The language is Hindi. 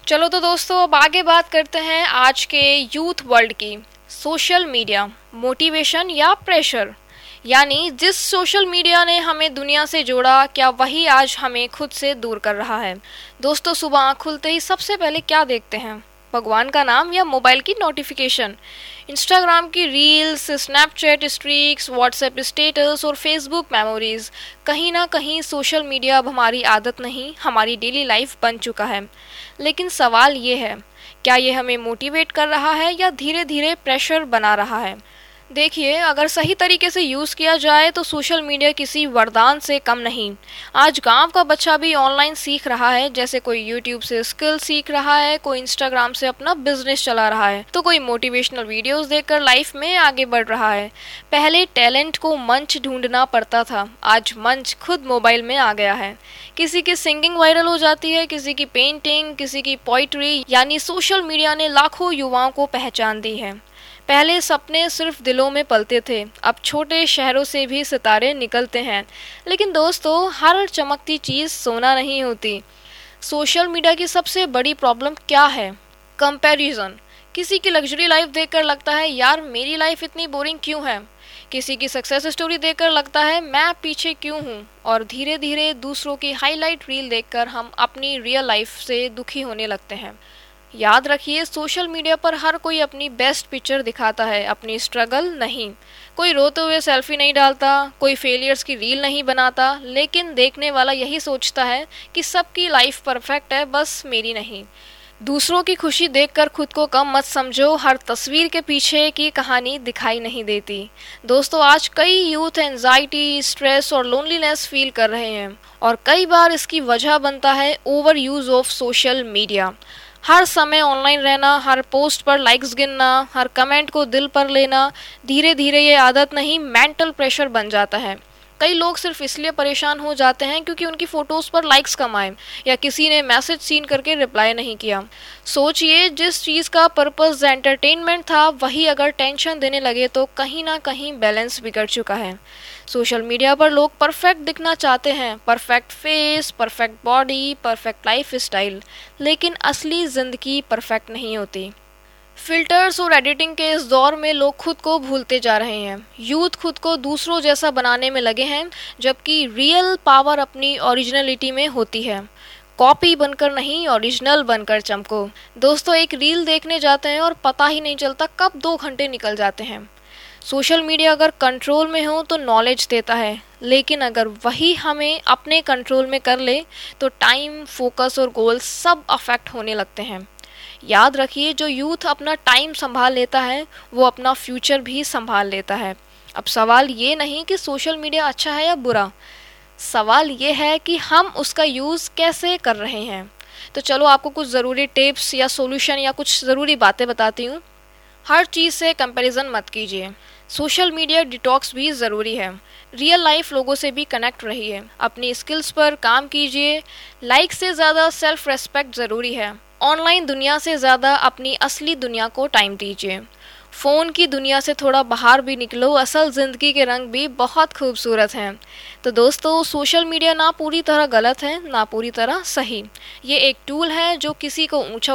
चलो तो दोस्तों अब आगे बात करते हैं आज के यूथ वर्ल्ड की। सोशल मीडिया मोटिवेशन या प्रेशर, यानी जिस सोशल मीडिया ने हमें दुनिया से जोड़ा, क्या वही आज हमें खुद से दूर कर रहा है। दोस्तों सुबह आँख खुलते ही सबसे पहले क्या देखते हैं? भगवान का नाम या मोबाइल की नोटिफिकेशन? इंस्टाग्राम की reels, Snapchat streaks, WhatsApp status और फेसबुक मेमोरीज। कहीं ना कहीं सोशल मीडिया अब हमारी आदत नहीं, हमारी डेली लाइफ बन चुका है। लेकिन सवाल ये है, क्या ये हमें मोटिवेट कर रहा है या धीरे धीरे प्रेशर बना रहा है? देखिए, अगर सही तरीके से यूज़ किया जाए तो सोशल मीडिया किसी वरदान से कम नहीं। आज गांव का बच्चा भी ऑनलाइन सीख रहा है, जैसे कोई यूट्यूब से स्किल सीख रहा है, कोई इंस्टाग्राम से अपना बिजनेस चला रहा है, तो कोई मोटिवेशनल वीडियोस देखकर लाइफ में आगे बढ़ रहा है। पहले टैलेंट को मंच ढूंढना पड़ता था, आज मंच खुद मोबाइल में आ गया है। किसी की सिंगिंग वायरल हो जाती है, किसी की पेंटिंग, किसी की पोइट्री, यानी सोशल मीडिया ने लाखों युवाओं को पहचान दी है। पहले सपने सिर्फ दिलों में पलते थे, अब छोटे शहरों से भी सितारे निकलते हैं। लेकिन दोस्तों, हर चमकती चीज़ सोना नहीं होती। सोशल मीडिया की सबसे बड़ी प्रॉब्लम क्या है? कंपैरिजन। किसी की लग्जरी लाइफ देखकर लगता है यार मेरी लाइफ इतनी बोरिंग क्यों है। किसी की सक्सेस स्टोरी देखकर लगता है मैं पीछे क्यों हूँ। और धीरे धीरे दूसरों की हाईलाइट रील देखकर हम अपनी रियल लाइफ से दुखी होने लगते हैं। याद रखिए, सोशल मीडिया पर हर कोई अपनी बेस्ट पिक्चर दिखाता है, अपनी स्ट्रगल नहीं। कोई रोते हुए सेल्फी नहीं डालता, कोई फेलियर्स की रील नहीं बनाता, लेकिन देखने वाला यही सोचता है कि सबकी लाइफ परफेक्ट है, बस मेरी नहीं। दूसरों की खुशी देखकर खुद को कम मत समझो, हर तस्वीर के पीछे की कहानी दिखाई नहीं देती। दोस्तों, आज कई यूथ एंजाइटी, स्ट्रेस और लोनलीनेस फील कर रहे हैं, और कई बार इसकी वजह बनता है over use of social media. हर समय ऑनलाइन रहना, हर पोस्ट पर लाइक्स गिनना, हर कमेंट को दिल पर लेना, धीरे धीरे ये आदत नहीं मेंटल प्रेशर बन जाता है। कई लोग सिर्फ इसलिए परेशान हो जाते हैं क्योंकि उनकी फोटोज पर लाइक्स कम आए या किसी ने मैसेज सीन करके रिप्लाई नहीं किया। सोचिए, जिस चीज़ का पर्पस एंटरटेनमेंट था वही अगर टेंशन देने लगे तो कहीं ना कहीं बैलेंस बिगड़ चुका है। सोशल मीडिया पर लोग परफेक्ट दिखना चाहते हैं, perfect face, perfect body, perfect life style, लेकिन असली जिंदगी परफेक्ट नहीं होती। फिल्टर्स और एडिटिंग के इस दौर में लोग खुद को भूलते जा रहे हैं। यूथ खुद को दूसरों जैसा बनाने में लगे हैं, जबकि रियल पावर अपनी ओरिजिनलिटी में होती है। कॉपी बनकर नहीं, ओरिजिनल बनकर चमको। दोस्तों, एक रील देखने जाते हैं और पता ही नहीं चलता कब 2 घंटे निकल जाते हैं। सोशल मीडिया अगर कंट्रोल में हो तो नॉलेज देता है, लेकिन अगर वही हमें अपने कंट्रोल में कर ले तो टाइम, फोकस और गोल सब अफेक्ट होने लगते हैं। याद रखिए, जो यूथ अपना टाइम संभाल लेता है वो अपना फ्यूचर भी संभाल लेता है। अब सवाल ये नहीं कि सोशल मीडिया अच्छा है या बुरा, सवाल ये है कि हम उसका यूज़ कैसे कर रहे हैं। तो चलो आपको कुछ ज़रूरी टिप्स या सॉल्यूशन या कुछ ज़रूरी बातें बताती हूँ। हर चीज़ से कंपैरिजन मत कीजिए। सोशल मीडिया डिटॉक्स भी ज़रूरी है। रियल लाइफ लोगों से भी कनेक्ट रहिए, अपनी स्किल्स पर काम कीजिए। लाइक से ज़्यादा सेल्फ रेस्पेक्ट ज़रूरी है। ऑनलाइन दुनिया से ज़्यादा अपनी असली दुनिया को टाइम दीजिए। फ़ोन की दुनिया से थोड़ा बाहर भी निकलो, असल ज़िंदगी के रंग भी बहुत खूबसूरत हैं। तो दोस्तों, सोशल मीडिया ना पूरी तरह गलत है, ना पूरी तरह सही। ये एक टूल है जो किसी को ऊंचा